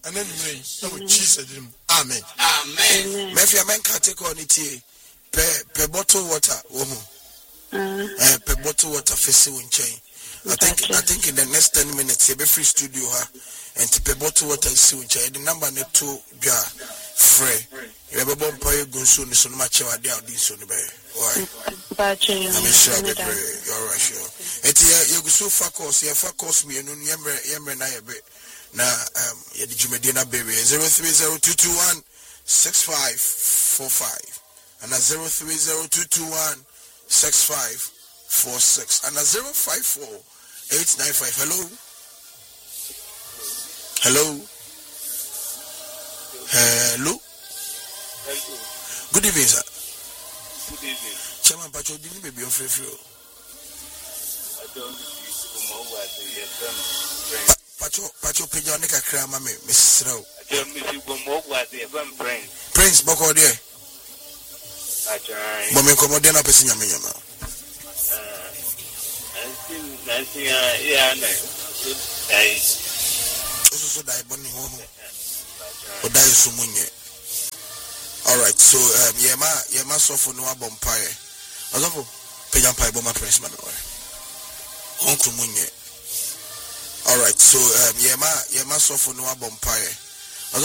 And then we Jesus him. Amen. Amen. Maybe a man can take on it. Per bottle water, woman. Per bottle water facing chain. I think in the next 10 minutes, you'll be free studio and per bottle water is soon chain. The number net 2 jar free. You have a bomb pay gunsoon so much of a day out this on the bay. Why? I'm sure you're right, sure. It's you go so far course, you far course me and Yammer and I a bit. Now, Medina baby 030221 6545 and 030221 6546 and 054895. Hello. Good evening, sir. Good evening. Chairman Pacho, didn't be on free flow. I don't Pacho Pijanica Crama, Miss Row. I don't miss you was the Prince Boko, dear. Woman Commodena Pessina Minima. Also, die Bonnie Homo. Or die Sumunye. Alright, so Yama suffer no bompire. Azapo, Pejampai Boma Prince Manuel. Uncle Munye. Alright, so Yama suffer no bompire.